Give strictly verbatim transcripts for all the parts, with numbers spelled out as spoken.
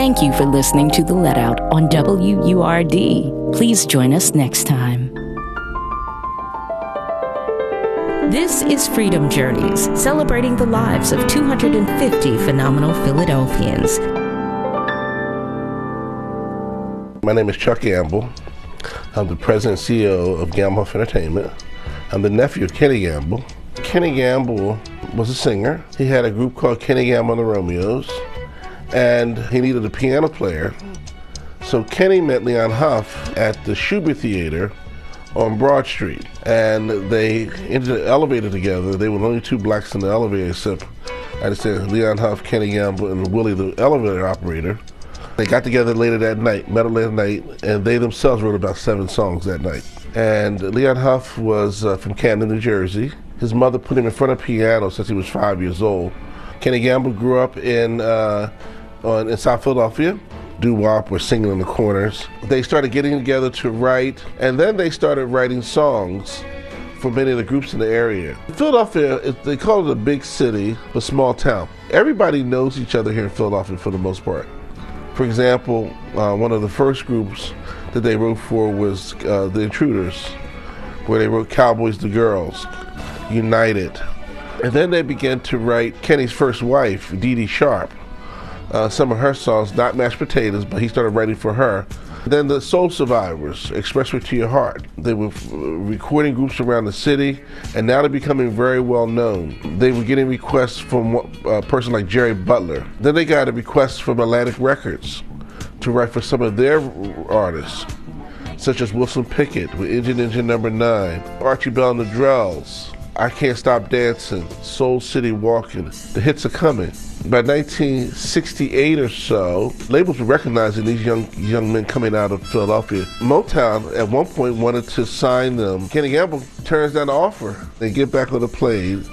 Thank you for listening to The Let Out on W U R D. Please join us next time. This is Freedom Journeys, celebrating the lives of two hundred fifty phenomenal Philadelphians. My name is Chuck Gamble. I'm the president and C E O of Gamble Huff Entertainment. I'm the nephew of Kenny Gamble. Kenny Gamble was a singer. He had a group called Kenny Gamble and the Romeos, and he needed a piano player. So Kenny met Leon Huff at the Shubert Theater on Broad Street, and they entered the elevator together. They were the only two blacks in the elevator, except I understand Leon Huff, Kenny Gamble, and Willie, the elevator operator. They got together later that night, met later that night, and they themselves wrote about seven songs that night. And Leon Huff was uh, from Camden, New Jersey. His mother put him in front of a piano since he was five years old. Kenny Gamble grew up in uh, on, in South Philadelphia. Doo-wop or singing in the corners. They started getting together to write, and then they started writing songs for many of the groups in the area. Philadelphia, they call it a big city, but small town. Everybody knows each other here in Philadelphia for the most part. For example, uh, one of the first groups that they wrote for was uh, The Intruders, where they wrote Cowboys to Girls, United. And then they began to write Kenny's first wife, Dee Dee Sharp. Uh, some of her songs, not Mashed Potatoes, but he started writing for her. Then the Soul Survivors, Express Me to Your Heart. They were recording groups around the city, and now they're becoming very well known. They were getting requests from a person like Jerry Butler. Then they got a request from Atlantic Records to write for some of their artists, such as Wilson Pickett with Engine Engine Number Nine, Archie Bell and the Drells, I Can't Stop Dancing, Soul City Walking. The hits are coming. By nineteen sixty-eight or so, labels were recognizing these young young men coming out of Philadelphia. Motown at one point wanted to sign them. Kenny Gamble turns down the offer. They get back on the plane,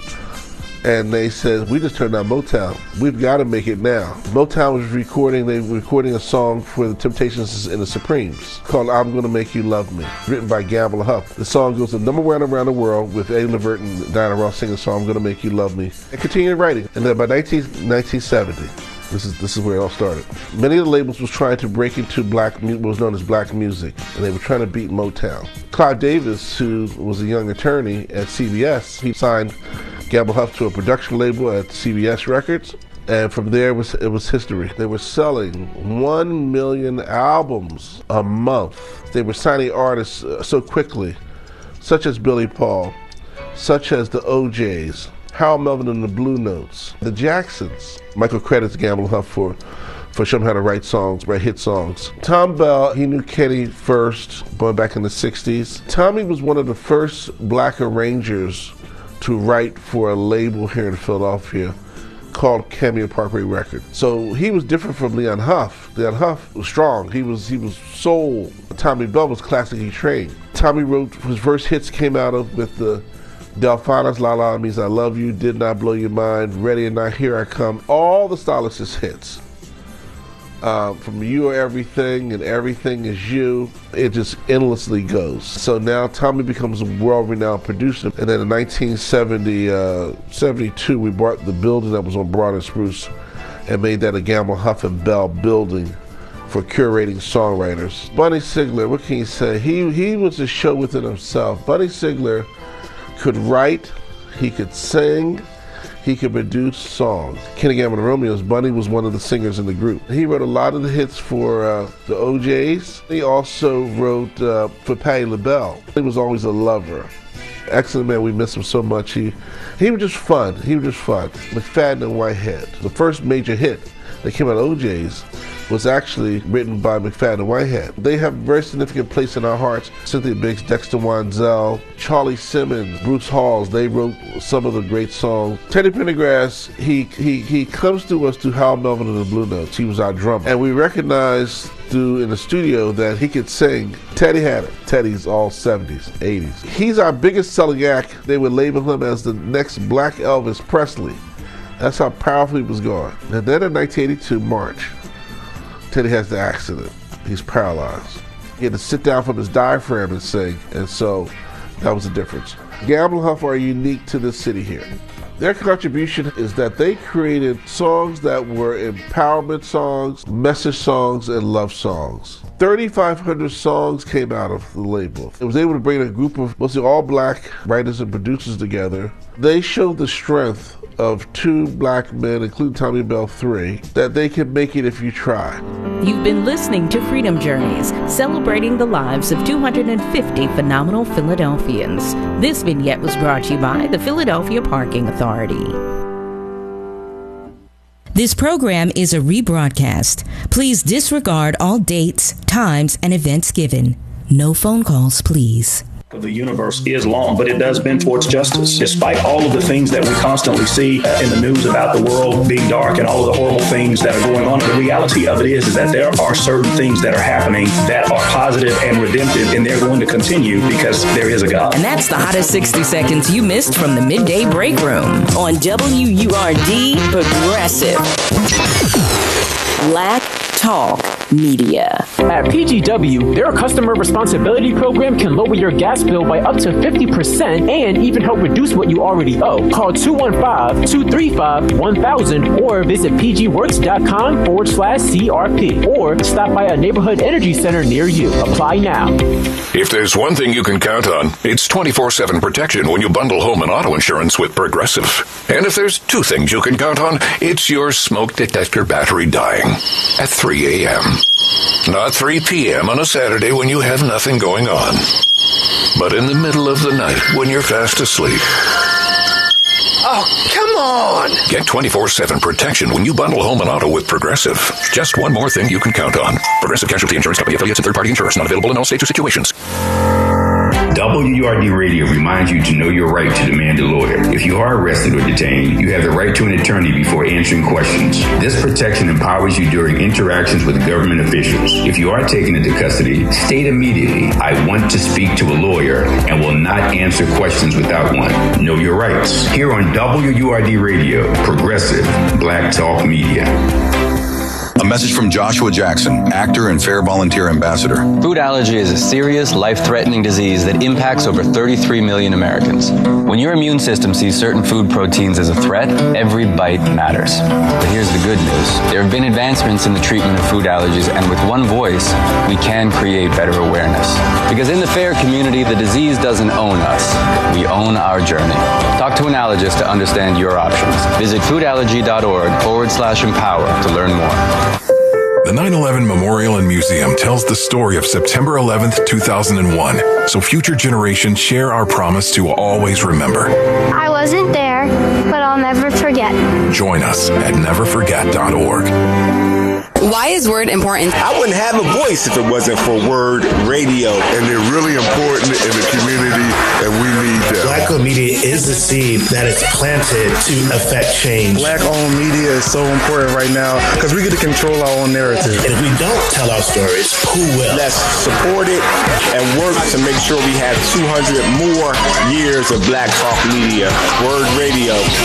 and they said, we just turned down Motown. We've got to make it now. Motown was recording, they were recording a song for the Temptations and the Supremes called I'm Gonna Make You Love Me, written by Gamble Huff. The song goes to number one around the world with Eddie Levert and Diana Ross singing the song I'm Gonna Make You Love Me, and continued writing. And then by nineteen seventy, this is this is where it all started. Many of the labels was trying to break into black, what was known as black music, and they were trying to beat Motown. Clive Davis, who was a young attorney at C B S, he signed Gamble Huff to a production label at C B S Records, and from there it was, it was history. They were selling one million albums a month. They were signing artists uh, so quickly, such as Billy Paul, such as the O Js, Harold Melvin and the Blue Notes, the Jacksons. Michael credits Gamble Huff for for showing him how to write songs, write hit songs. Tom Bell, he knew Kenny first, going back in the sixties. Tommy was one of the first black arrangers to write for a label here in Philadelphia called Cameo Parkway Records. So he was different from Leon Huff. Leon Huff was strong. He was he was soul. Tommy Bell was classically trained. Tommy wrote, his first hits came out of with the Delfina's La La Means I Love You, Did Not Blow Your Mind, Ready or Not, Here I Come, all the Stylist hits. Uh, from You Are Everything and Everything Is You, it just endlessly goes. So now Tommy becomes a world-renowned producer, and then in nineteen seventy, uh, seventy-two, we bought the building that was on Broad and Spruce and made that a Gamble Huff and Bell building for curating songwriters. Bunny Sigler, what can you say? He, he was a show within himself. Bunny Sigler could write, he could sing, he could produce songs. Kenny Gamble and the Romeos, Bunny was one of the singers in the group. He wrote a lot of the hits for uh, the O Js. He also wrote uh, for Patti LaBelle. He was always a lover. Excellent man, we miss him so much. He, he was just fun, he was just fun. McFadden and Whitehead, the first major hit that came out of O Js was actually written by McFadden and Whitehead. They have a very significant place in our hearts. Cynthia Biggs, Dexter Wansel, Charlie Simmons, Bruce Halls, they wrote some of the great songs. Teddy Pendergrass, he he he comes to us through Hal Melvin and the Blue Notes. He was our drummer. And we recognized through in the studio that he could sing. Teddy had it. Teddy's all seventies, eighties. He's our biggest selling act. They would label him as the next Black Elvis Presley. That's how powerful he was going. And then in nineteen eighty-two, March, Teddy has the accident. He's paralyzed. He had to sit down from his diaphragm and sing, and so that was the difference. Gamble Huff are unique to this city here. Their contribution is that they created songs that were empowerment songs, message songs, and love songs. thirty-five hundred songs came out of the label. It was able to bring a group of mostly all black writers and producers together. They showed the strength of two black men, including Tommy Bell three, that they can make it if you try. You've been listening to Freedom Journeys, celebrating the lives of two hundred fifty phenomenal Philadelphians. This vignette was brought to you by the Philadelphia Parking Authority. This program is a rebroadcast. Please disregard all dates, times, and events given. No phone calls, please. The universe is long, but it does bend towards justice. Despite all of the things that we constantly see in the news about the world being dark and all of the horrible things that are going on, the reality of it is, is that there are certain things that are happening that are positive and redemptive, and they're going to continue because there is a God. And that's the hottest sixty seconds you missed from the Midday Break Room on W U R D Progressive. Black Talk Media. At P G W, their customer responsibility program can lower your gas bill by up to fifty percent and even help reduce what you already owe. Call two one five, two three five, one thousand or visit pgworks.com forward slash CRP or stop by a neighborhood energy center near you. Apply now. If there's one thing you can count on, it's twenty-four seven protection when you bundle home and auto insurance with Progressive. And if there's two things you can count on, it's your smoke detector battery dying at three a.m. Not three p.m. on a Saturday when you have nothing going on, but in the middle of the night when you're fast asleep. Oh, come on! Get twenty-four seven protection when you bundle home and auto with Progressive. Just one more thing you can count on. Progressive Casualty Insurance Company, affiliates, and third-party insurers. Not available in all states or situations. W U R D Radio reminds you to know your right to demand a lawyer. If you are arrested or detained, you have the right to an attorney before answering questions. This protection empowers you during interactions with government officials. If you are taken into custody, state immediately, I want to speak to a lawyer, and will not answer questions without one. Know your rights. Here on W U R D Radio, Progressive Black Talk Media. A message from Joshua Jackson, actor and Fair Volunteer Ambassador. Food allergy is a serious, life-threatening disease that impacts over thirty-three million Americans. When your immune system sees certain food proteins as a threat, every bite matters. But here's the good news. There have been advancements in the treatment of food allergies, and with one voice, we can create better awareness. Because in the FAIR community, the disease doesn't own us. We own our journey. Talk to an allergist to understand your options. Visit foodallergy.org forward slash empower to learn more. The nine eleven Memorial and Museum tells the story of September eleventh, two thousand one, so future generations share our promise to always remember. I wasn't there, but I'll never forget. Join us at never forget dot org. Why is Word important? I wouldn't have a voice if it wasn't for Word Radio. And they're really important in the community, and we need them. Black-owned media is the seed that is planted to affect change. Black-owned media is so important right now because we get to control our own narrative. And if we don't tell our stories, who will? Let's support it and work to make sure we have two hundred more years of Black Talk Media. Word Radio.